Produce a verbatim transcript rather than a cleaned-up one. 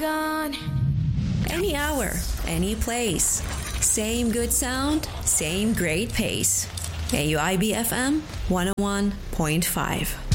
gone. Any hour, any place. Same good sound, same great pace. A U I B F M one oh one point five.